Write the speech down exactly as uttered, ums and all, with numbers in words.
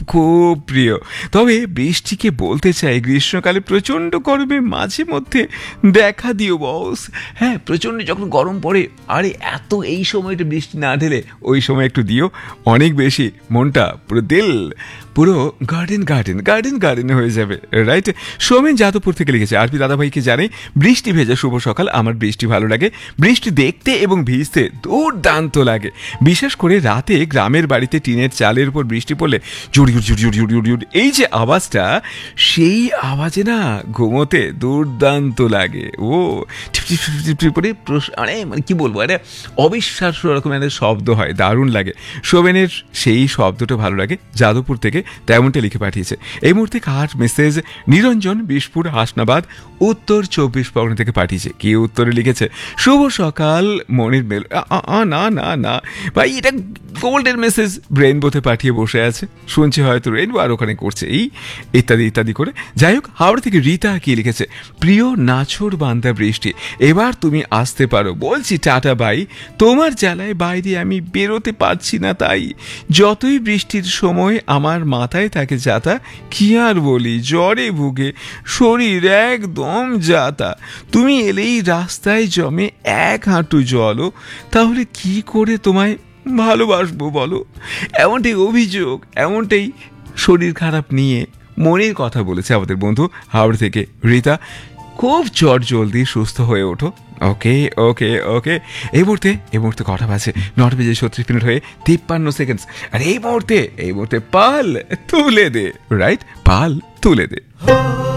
খুব প্রিয়। তবে বৃষ্টিকে বলতে চাই গ্রীষ্মকালে প্রচণ্ড গরমে মাঝে মধ্যে দেখা দিও বস। হ্যাঁ, প্রচণ্ড যখন গরম পড়ে, আরে এত এই সময়টা বৃষ্টি না ঢেলে ওই সময় একটু দিও, অনেক বেশি মনটা পুরো দিল পুরো গার্ডেন গার্ডেন গার্ডেন গার্ডেন হয়ে যাবে, রাইট? সোমেন যাদবপুর থেকে লিখেছে, আরপি দাদাভাইকে জানে বৃষ্টি ভেজা শুভ সকাল। আমার বৃষ্টি ভালো লাগে, বৃষ্টি দেখতে এবং ভিজতে দুর্দান্ত লাগে। বিশেষ করে রাতে গ্রামের বাড়িতে টিনের চালের উপর বৃষ্টি পড়লে জুড় জুড় জুড় জুড় জুড় জুড় এই যে আওয়াজটা, সেই আওয়াজে না ঘুমোতে দুর্দান্ত লাগে। ও টিপ টিপ টিপ টিপ করে মানে মানে কি বলবো, আরে অবিশ্বাস্য রকম একটা শব্দ হয়, দারুণ লাগে। সোমেনের সেই শব্দটা ভালো লাগে, যাদবপুর থেকে তেমনটা লিখে পাঠিয়েছে। এই মুহূর্তে কার মেসেজ? নিরঞ্জন বিশপুর হাসনাবাদ উত্তর চব্বিশ পরগনা থেকে পাঠিয়েছে। কি উত্তরে লিখেছে, শুভ সকাল মনির মেল। না না না ভাই, এটা গোল্ডের মেসেজ। রেইনবোতে পাঠিয়ে বসে আছে, শুনছে হয়তো রেইনবো আর ওখানে করছে এই ইত্যাদি ইত্যাদি করে। যাই হোক, হাওড়া থেকে রীতা কি লিখেছে, প্রিয় নাছোড় বান্দা বৃষ্টি, এবার তুমি আসতে পারো, বলছি টাটা বাই। তোমার জ্বালায় বাইরে আমি বেরোতে পারছি না, তাই যতই বৃষ্টির সময় আমার মাথায় থাকে যাতা, কি আর বলি, জ্বরে ভুগে শরীর একদম যাতা। তুমি এলেই রাস্তায় জমে এক হাঁটু জলও, তাহলে কি করে তোমায় ভালোবাসবো বলো? এমনটাই অভিযোগ, এমনটাই শরীর খারাপ নিয়ে মনের কথা বলেছে আমাদের বন্ধু হাওড়া থেকে রীতা। খুব চট জলদি সুস্থ হয়ে ওঠো। ওকে ওকে ওকে এই মুহূর্তে এই মুহূর্তে কটা বাজে? নটা বেজে ছত্রিশ মিনিট হয়ে তিপ্পান্ন সেকেন্ড। আর এই মুহূর্তে এই মুহূর্তে পাল তুলে দে, রাইট? পাল তুলে দে।